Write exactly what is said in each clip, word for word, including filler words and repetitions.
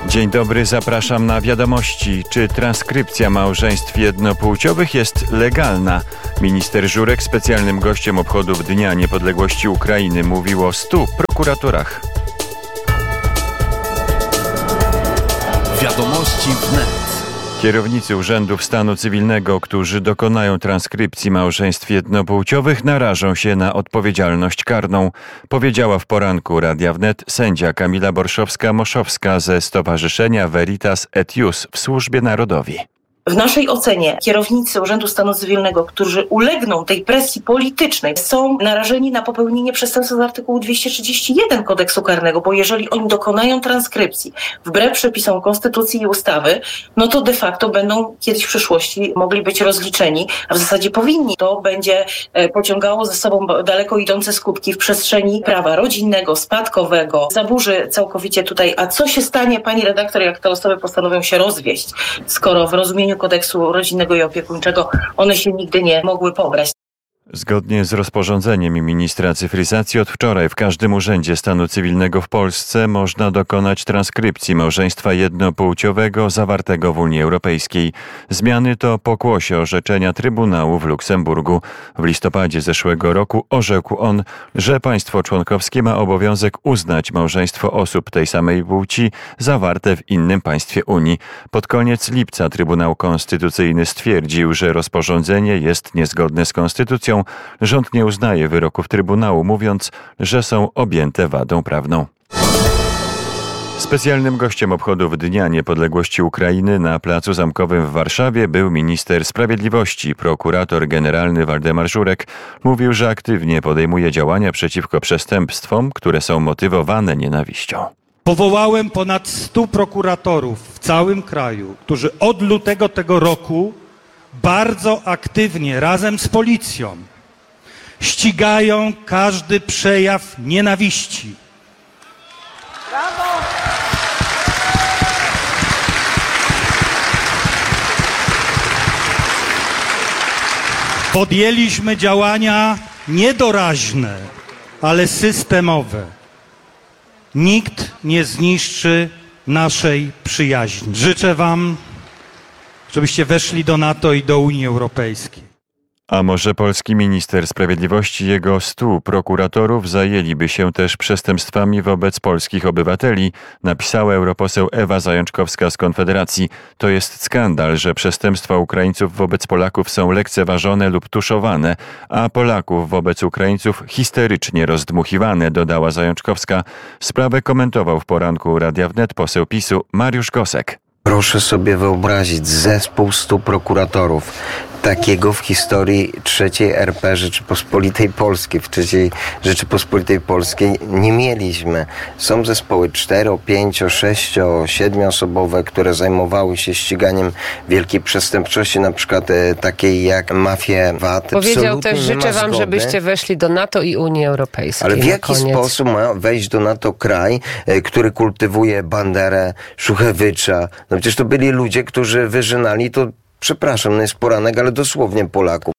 Dzień dobry, zapraszam na wiadomości. Czy transkrypcja małżeństw jednopłciowych jest legalna? Minister Żurek, specjalnym gościem obchodów Dnia Niepodległości Ukrainy, mówił o stu prokuratorach. Wiadomości wnet. Kierownicy urzędów stanu cywilnego, którzy dokonają transkrypcji małżeństw jednopłciowych, narażą się na odpowiedzialność karną, powiedziała w poranku Radia Wnet sędzia Kamila Borszowska-Moszowska ze Stowarzyszenia Veritas et Ius w Służbie Narodowi. W naszej ocenie kierownicy Urzędu Stanu Cywilnego, którzy ulegną tej presji politycznej, są narażeni na popełnienie przestępstwa z artykułu dwieście trzydzieści jeden Kodeksu Karnego, bo jeżeli oni dokonają transkrypcji wbrew przepisom Konstytucji i ustawy, no to de facto będą kiedyś w przyszłości mogli być rozliczeni, a w zasadzie powinni. To będzie pociągało ze sobą daleko idące skutki w przestrzeni prawa rodzinnego, spadkowego, zaburzy całkowicie tutaj. A co się stanie, pani redaktor, jak te osoby postanowią się rozwieść, skoro w rozumieniu Kodeksu rodzinnego i opiekuńczego one się nigdy nie mogły pobrać. Zgodnie z rozporządzeniem ministra cyfryzacji od wczoraj w każdym urzędzie stanu cywilnego w Polsce można dokonać transkrypcji małżeństwa jednopłciowego zawartego w Unii Europejskiej. Zmiany to pokłosie orzeczenia Trybunału w Luksemburgu. W listopadzie zeszłego roku orzekł on, że państwo członkowskie ma obowiązek uznać małżeństwo osób tej samej płci zawarte w innym państwie Unii. Pod koniec lipca Trybunał Konstytucyjny stwierdził, że rozporządzenie jest niezgodne z konstytucją. Rząd nie uznaje wyroków Trybunału, mówiąc, że są objęte wadą prawną. Specjalnym gościem obchodów Dnia Niepodległości Ukrainy na Placu Zamkowym w Warszawie był minister sprawiedliwości, prokurator generalny Waldemar Żurek. Mówił, że aktywnie podejmuje działania przeciwko przestępstwom, które są motywowane nienawiścią. Powołałem ponad stu prokuratorów w całym kraju, którzy od lutego tego roku bardzo aktywnie razem z policją ścigają każdy przejaw nienawiści. Brawo! Podjęliśmy działania niedoraźne, ale systemowe. Nikt nie zniszczy naszej przyjaźni. Życzę wam, żebyście weszli do NATO i do Unii Europejskiej. A może polski minister sprawiedliwości i jego stu prokuratorów zajęliby się też przestępstwami wobec polskich obywateli, napisała europoseł Ewa Zajączkowska z Konfederacji. To jest skandal, że przestępstwa Ukraińców wobec Polaków są lekceważone lub tuszowane, a Polaków wobec Ukraińców histerycznie rozdmuchiwane, dodała Zajączkowska. Sprawę komentował w poranku Radia Wnet poseł PiSu Mariusz Gosek. Proszę sobie wyobrazić zespół stu prokuratorów. Takiego w historii trzeciej R P Rzeczypospolitej Polskiej, w trzeciej Rzeczypospolitej Polskiej nie mieliśmy. Są zespoły cztero, pięcio, sześcio, siedmioosobowe, które zajmowały się ściganiem wielkiej przestępczości, na przykład e, takiej jak mafie V A T. Powiedział Absolutnie też, życzę wam, zgody. żebyście weszli do NATO i Unii Europejskiej. Ale w jaki koniec. sposób ma wejść do NATO kraj, e, który kultywuje Banderę, Szuchewycza? No przecież to byli ludzie, którzy wyżynali to, przepraszam, no jest poranek, ale dosłownie Polaków.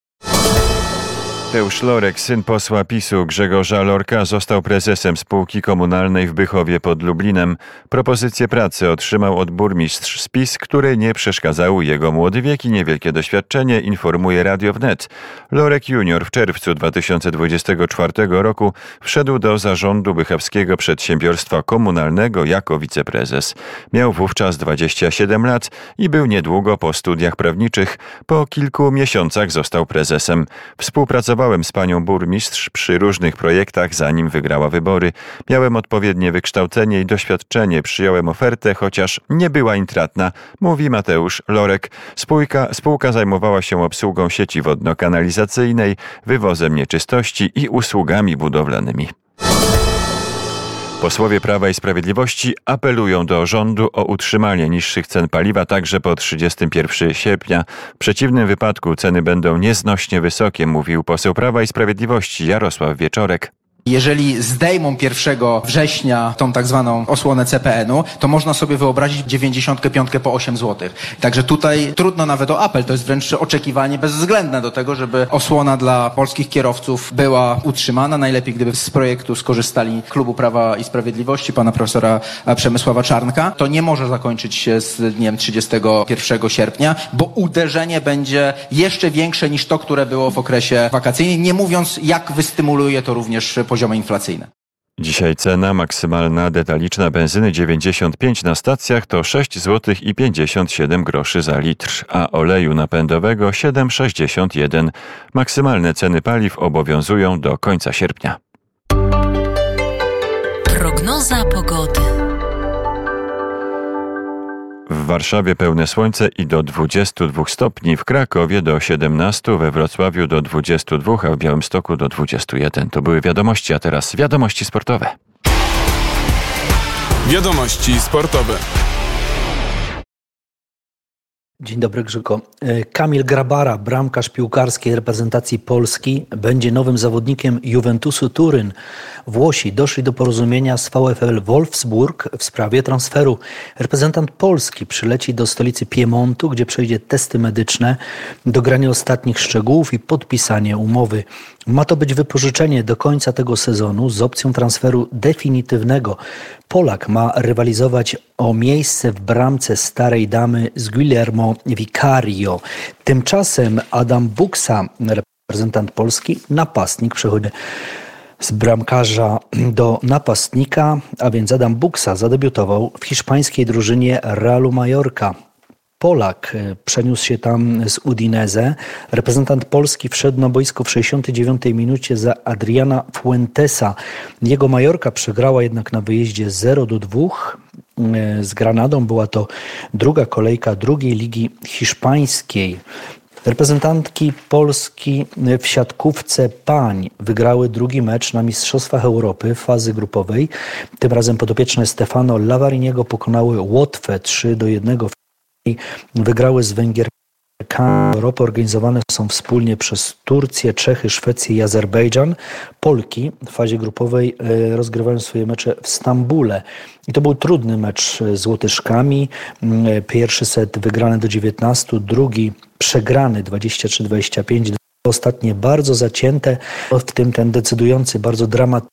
Tadeusz Lorek, syn posła PiSu Grzegorza Lorka, został prezesem spółki komunalnej w Bychowie pod Lublinem. Propozycję pracy otrzymał od burmistrz z PiS, który nie przeszkadzał jego młody wiek i niewielkie doświadczenie, informuje Radio Wnet. Lorek junior w czerwcu dwa tysiące dwudziestego czwartego roku wszedł do zarządu bychowskiego przedsiębiorstwa komunalnego jako wiceprezes. Miał wówczas dwadzieścia siedem lat i był niedługo po studiach prawniczych. Po kilku miesiącach został prezesem. Współpracował z panią burmistrz przy różnych projektach, zanim wygrała wybory. Miałem odpowiednie wykształcenie i doświadczenie. Przyjąłem ofertę, chociaż nie była intratna, mówi Mateusz Lorek. Spółka, spółka zajmowała się obsługą sieci wodno-kanalizacyjnej, wywozem nieczystości i usługami budowlanymi. Posłowie Prawa i Sprawiedliwości apelują do rządu o utrzymanie niższych cen paliwa także po trzydziestego pierwszego sierpnia. W przeciwnym wypadku ceny będą nieznośnie wysokie, mówił poseł Prawa i Sprawiedliwości Jarosław Wieczorek. Jeżeli zdejmą pierwszego września tą tak zwaną osłonę C P N u, to można sobie wyobrazić dziewięćdziesiątkę piątkę po osiem złotych. Także tutaj trudno nawet o apel, to jest wręcz oczekiwanie bezwzględne do tego, żeby osłona dla polskich kierowców była utrzymana. Najlepiej, gdyby z projektu skorzystali Klubu Prawa i Sprawiedliwości, pana profesora Przemysława Czarnka. To nie może zakończyć się z dniem trzydziestego pierwszego sierpnia, bo uderzenie będzie jeszcze większe niż to, które było w okresie wakacyjnym, nie mówiąc, jak wystymuluje to również poziomy inflacyjne. Dzisiaj cena maksymalna detaliczna benzyny dziewięćdziesiąt pięć na stacjach to sześć złotych i pięćdziesiąt siedem groszy za litr, a oleju napędowego siedem sześćdziesiąt jeden. Maksymalne ceny paliw obowiązują do końca sierpnia. Prognoza pogody. W Warszawie pełne słońce i do dwudziestu dwóch stopni, w Krakowie do siedemnastu, we Wrocławiu do dwudziestu dwóch, a w Białymstoku do dwudziestu jeden. To były wiadomości, a teraz wiadomości sportowe. Wiadomości sportowe. Dzień dobry, Grzyko. Kamil Grabara, bramkarz piłkarskiej reprezentacji Polski, będzie nowym zawodnikiem Juventusu Turyn. Włosi doszli do porozumienia z VfL Wolfsburg w sprawie transferu. Reprezentant Polski przyleci do stolicy Piemontu, gdzie przejdzie testy medyczne, dogranie ostatnich szczegółów i podpisanie umowy. Ma to być wypożyczenie do końca tego sezonu z opcją transferu definitywnego. Polak ma rywalizować o miejsce w bramce starej damy z Guillermo Vicario. Tymczasem Adam Buksa, reprezentant Polski, napastnik, przechodzi z bramkarza do napastnika, a więc Adam Buksa zadebiutował w hiszpańskiej drużynie Realu Majorka. Polak przeniósł się tam z Udinese. Reprezentant Polski wszedł na boisko w sześćdziesiątej dziewiątej minucie za Adriana Fuentesa. Jego Majorka przegrała jednak na wyjeździe zero do dwóch z Granadą. Była to druga kolejka drugiej ligi hiszpańskiej. Reprezentantki Polski w siatkówce pań wygrały drugi mecz na Mistrzostwach Europy fazy grupowej. Tym razem podopieczne Stefano Lavariniego pokonały Łotwę trzy do jednego. Wygrały z Węgierkami. Europy organizowane są wspólnie przez Turcję, Czechy, Szwecję i Azerbejdżan. Polki w fazie grupowej rozgrywają swoje mecze w Stambule. I to był trudny mecz z Łotyszkami. Pierwszy set wygrany do dziewiętnastu, drugi przegrany dwadzieścia trzy dwadzieścia pięć. Ostatnie bardzo zacięte, w tym ten decydujący, bardzo dramatyczny.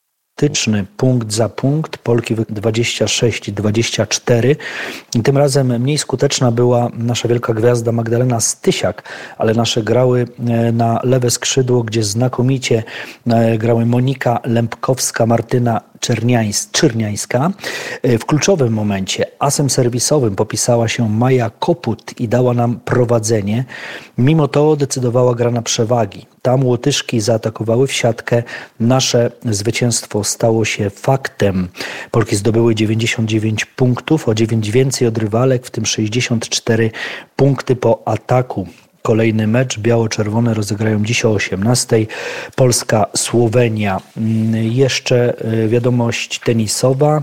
Punkt za punkt, Polki dwadzieścia sześć dwadzieścia cztery. I tym razem mniej skuteczna była nasza wielka gwiazda Magdalena Stysiak, ale nasze grały na lewe skrzydło, gdzie znakomicie grały Monika Lempkowska, Martyna Czerniańs, Czyrniańska. W kluczowym momencie asem serwisowym popisała się Maja Koput i dała nam prowadzenie. Mimo to decydowała gra na przewagi. Tam Łotyszki zaatakowały w siatkę. Nasze zwycięstwo stało się faktem. Polki zdobyły dziewięćdziesiąt dziewięć punktów, o dziewięć więcej od rywalek, w tym sześćdziesiąt cztery punkty po ataku. Kolejny mecz biało-czerwone rozegrają dziś o osiemnastej. Polska-Słowenia. Jeszcze wiadomość tenisowa.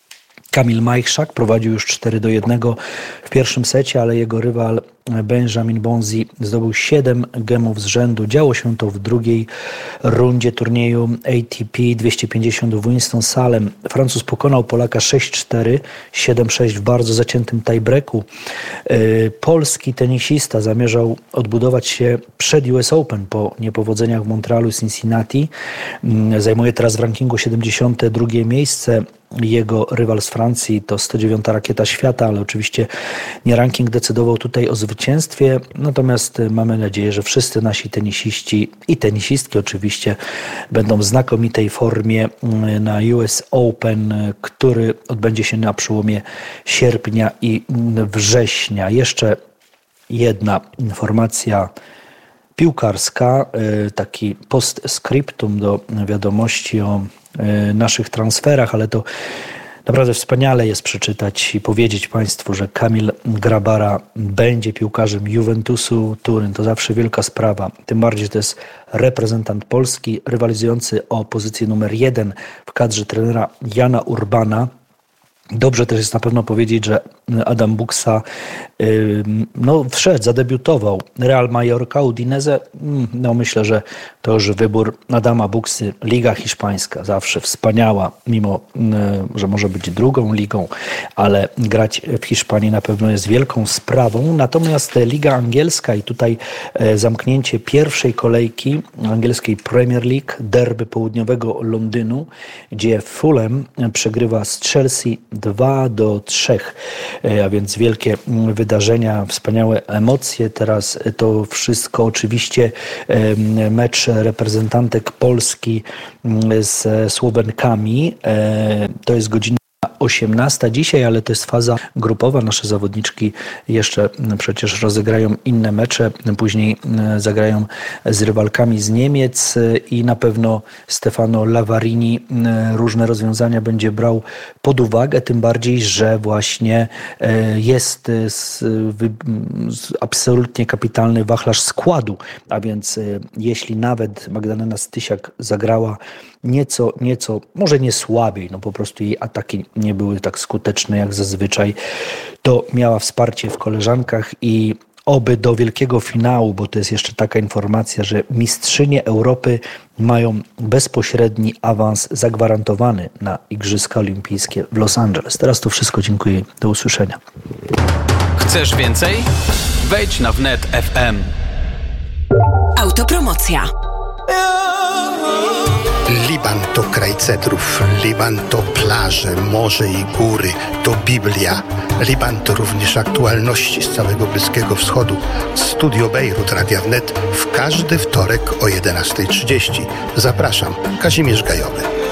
Kamil Majchrzak prowadził już cztery do jednego w pierwszym secie, ale jego rywal Benjamin Bonzi zdobył siedem gemów z rzędu. Działo się to w drugiej rundzie turnieju A T P dwieście pięćdziesiąt w Winston-Salem. Francuz pokonał Polaka sześć cztery, siedem sześć w bardzo zaciętym tiebreaku. Polski tenisista zamierzał odbudować się przed U S Open po niepowodzeniach w Montrealu i Cincinnati. Zajmuje teraz w rankingu siedemdziesiąte drugie miejsce. Jego rywal z Francji to sto dziewiąta rakieta świata, ale oczywiście nie ranking decydował tutaj o zwycięstwie. Natomiast mamy nadzieję, że wszyscy nasi tenisiści i tenisistki oczywiście będą w znakomitej formie na U S Open, który odbędzie się na przełomie sierpnia i września. Jeszcze jedna informacja piłkarska, taki postscriptum do wiadomości o naszych transferach, ale to naprawdę wspaniale jest przeczytać i powiedzieć Państwu, że Kamil Grabara będzie piłkarzem Juventusu Turyn. To zawsze wielka sprawa. Tym bardziej, że to jest reprezentant Polski rywalizujący o pozycję numer jeden w kadrze trenera Jana Urbana. Dobrze też jest na pewno powiedzieć, że Adam Buksa no wszedł, zadebiutował. Real Mallorca, Udinese, no myślę, że to już wybór Adama Buksy. Liga hiszpańska, zawsze wspaniała, mimo, że może być drugą ligą, ale grać w Hiszpanii na pewno jest wielką sprawą. Natomiast Liga Angielska i tutaj zamknięcie pierwszej kolejki angielskiej Premier League, derby południowego Londynu, gdzie Fulham przegrywa z Chelsea dwa do trzech, a więc wielkie wydarzenia, wspaniałe emocje. Teraz to wszystko oczywiście mecz reprezentantek Polski z Słowenkami. To jest godzina osiemnasta dzisiaj, ale to jest faza grupowa. Nasze zawodniczki jeszcze przecież rozegrają inne mecze, później zagrają z rywalkami z Niemiec i na pewno Stefano Lavarini różne rozwiązania będzie brał pod uwagę, tym bardziej, że właśnie jest absolutnie kapitalny wachlarz składu, a więc jeśli nawet Magdalena Stysiak zagrała nieco, nieco, może nie słabiej, no po prostu jej ataki nie były tak skuteczne jak zazwyczaj, to miała wsparcie w koleżankach i oby do wielkiego finału, bo to jest jeszcze taka informacja, że mistrzynie Europy mają bezpośredni awans zagwarantowany na Igrzyska Olimpijskie w Los Angeles. Teraz to wszystko, dziękuję, do usłyszenia. Chcesz więcej? Wejdź na wnet kropka ef em. Autopromocja. Liban to kraj cedrów, Liban to plaże, morze i góry, to Biblia. Liban to również aktualności z całego Bliskiego Wschodu. Studio Bejrut Radia Wnet w każdy wtorek o jedenasta trzydzieści. Zapraszam, Kazimierz Gajowy.